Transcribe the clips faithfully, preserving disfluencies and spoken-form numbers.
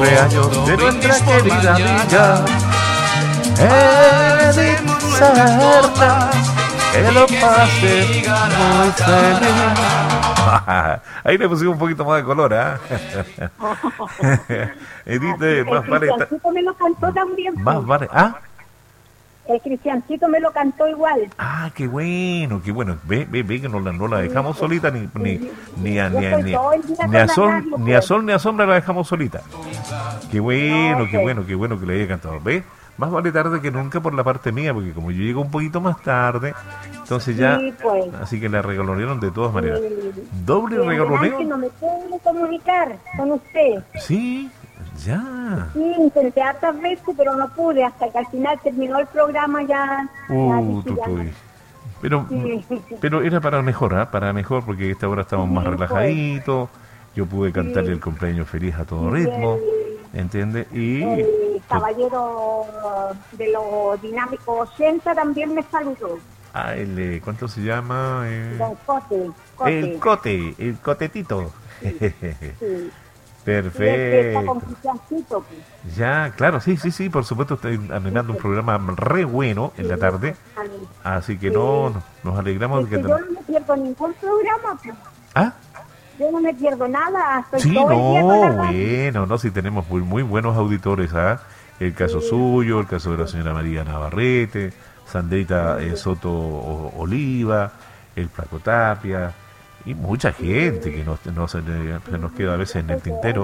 cumpleaños de nuestra querida amiga Edith Serna. Que lo pase muy feliz. Ahí le pusimos un poquito más de color, ¿ah? ¿eh? Edith, el más vale. Cristiancito me lo cantó también. Más vale. ¿Ah? El Cristiancito me lo cantó igual. Ah, qué bueno, qué bueno. Ve, ve, ve que no la, no la dejamos solita ni ni ni a, ni, a, ni, ni a sol ni a sol ni a sombra la dejamos solita. Qué bueno, no, qué okay. bueno, qué bueno que le haya cantado. ¿Ve? Más vale tarde que nunca por la parte mía, porque como yo llego un poquito más tarde, entonces ya, sí, pues. Así que la regalonearon de todas maneras. Sí. Doble sí, regaloneo. Que no me puedo comunicar con usted. Sí, ya. Sí, intenté hartas veces, pero no pude, hasta que al final terminó el programa ya. Uh, ya tú, ya tú. no. Pero, sí. pero era para mejor, ¿eh? Para mejor, porque a esta hora estamos sí, más relajaditos. Yo pude cantarle sí. el cumpleaños feliz a todo sí, ritmo. El, ¿entiendes? Y el caballero de los dinámicos ochenta también me saludó. Ah, el, ¿cuánto se llama? Eh, Don Cote, Cote. El Cote, el Cotetito. Sí, sí. Perfecto. Ya, claro, sí, sí, sí, por supuesto, estoy animando un programa re bueno en la tarde. Así que no, no nos alegramos. Es que, que yo no me pierdo ningún programa. Pues. ¿Ah? Yo no me pierdo nada. Estoy sí, todo no, el día con la bueno, no, sí tenemos muy, muy buenos auditores, ¿ah? El caso sí. suyo, el caso de la señora María Navarrete, Sandrita eh, Soto o, Oliva, el Flaco Tapia, y mucha gente que nos, nos, se nos queda a veces en el tintero.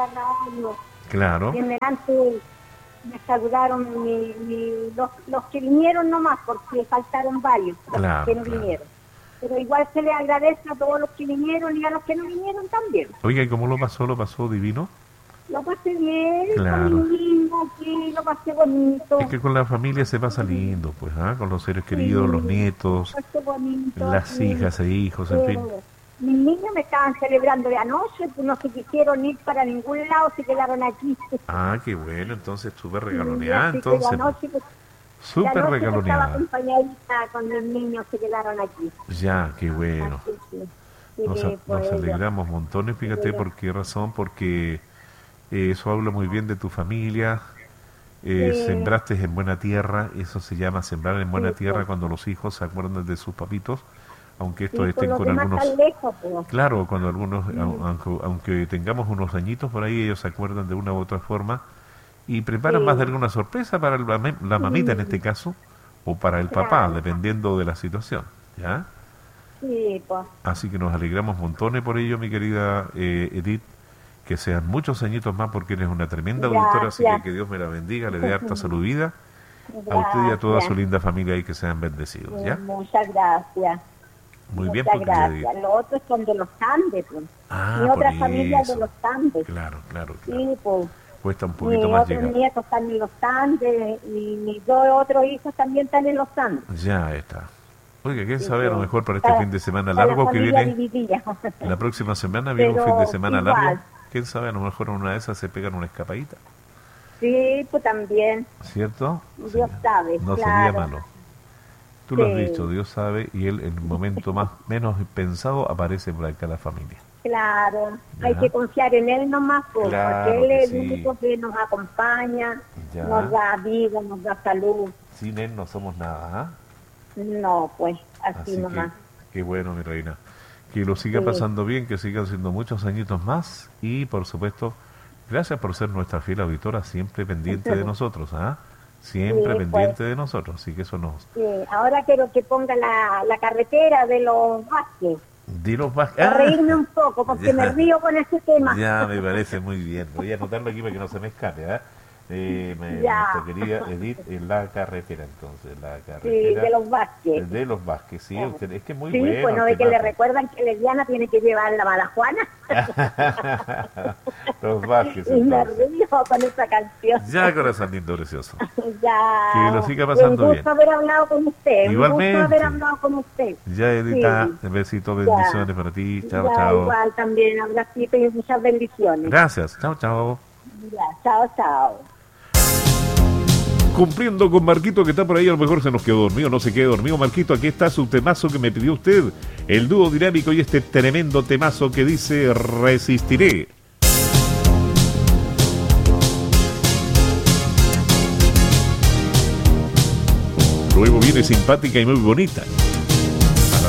Claro. Y en delante me saludaron mi, mi, los, los que vinieron nomás, porque faltaron varios, los claro, que no claro. vinieron. Pero igual se le agradece a todos los que vinieron y a los que no vinieron también. Oiga, ¿y cómo lo pasó? ¿Lo pasó divino? Lo pasé bien, claro. con mi niño aquí, lo pasé bonito. Es que con la familia se pasa lindo, pues, ¿ah? Con los seres queridos, sí, los nietos, bonito, las sí. hijas e hijos, en fin. Mis niños me estaban celebrando de anoche, pues no se quisieron ir para ningún lado, se quedaron aquí. Ah, qué bueno, entonces súper regaloneada, sí, entonces. Anoche, pues, súper regaloneada. Estaba acompañadita con los niños, se quedaron aquí. Ya, qué bueno. Así, sí. Sí, nos, sí, nos alegramos montones, fíjate sí. por qué razón, porque eh, eso habla muy bien de tu familia. Eh, sí. Sembraste en buena tierra, eso se llama sembrar en buena sí, tierra sí. cuando los hijos se acuerdan de sus papitos. Aunque estos sí, estén con algunos lejos, pero... claro, cuando algunos sí. aunque, aunque tengamos unos añitos por ahí, ellos se acuerdan de una u otra forma y preparan sí. más de alguna sorpresa para la, la mamita sí. en este caso o para el claro. papá, dependiendo de la situación, ¿ya? Sí, pues. Así que nos alegramos montones por ello, mi querida eh, Edith, que sean muchos añitos más porque eres una tremenda Gracias. auditora, así que que Dios me la bendiga, le dé harta salud vida a usted y a toda su linda familia y que sean bendecidos, ¿ya? Muchas gracias. Muy Muchas bien, gracias. Los otros son de los Andes, pues. Ah, Mi otra familia es de los Andes. Claro, claro, claro. Sí, pues. Cuesta un poquito mis más otros llegar. nietos están en los Andes y mis dos otros hijos también están en los Andes. Ya está. Oiga, quién sí, sabe, sí. a lo mejor para este para, fin de semana largo que viene, dividida. la próxima semana viene Pero un fin de semana igual. largo. Quién sabe, a lo mejor en una de esas se pegan una escapadita. Sí, pues también. ¿Cierto? Dios sí. sabe, No claro. sería malo. Tú sí. lo has dicho, Dios sabe, y él en el momento más menos pensado aparece por acá la familia. Claro, ya. Hay que confiar en él nomás, pues, claro porque él es sí. el único que nos acompaña, ya. nos da vida, nos da salud. Sin él no somos nada, ¿eh? No, pues, así, así nomás. Que, qué bueno, mi reina. Que lo siga sí. pasando bien, que sigan siendo muchos añitos más, y por supuesto, gracias por ser nuestra fiel auditora, siempre pendiente de nosotros, ¿ah? ¿eh? Siempre sí, pendiente pues, de nosotros, así que eso nos... Sí, ahora quiero que ponga la, la carretera de los Vázquez. De los Vázquez. Para ah, reírme un poco, porque ya, me río con ese tema. Ya, me parece muy bien. Voy a anotarlo aquí para que no se me escape, ¿eh? Eh, me, nuestra querida Edith en la carretera, entonces, la carretera. Sí, de los Vázquez. De los Vázquez, sí, usted, es que es muy sí, bueno. Sí, pues no ve que le recuerdan que Lesbiana tiene que llevar la Malajuana. Los Vázquez. Y me río con esa canción. Ya, corazón lindo, precioso. Ya. Que lo siga pasando bien. Un gusto haber hablado con usted. Igualmente. Un gusto haber hablado con usted. Ya, Edita, sí. besitos, bendiciones ya. Para ti. Chao, ya, chao. Igual también, abracito y muchas bendiciones. Gracias, chao, chao. Ya, chao, chao. Cumpliendo con Marquito que está por ahí, a lo mejor se nos quedó dormido, no se quede dormido. Marquito, aquí está su temazo que me pidió usted, el dúo dinámico y este tremendo temazo que dice Resistiré. luego viene simpática y muy bonita.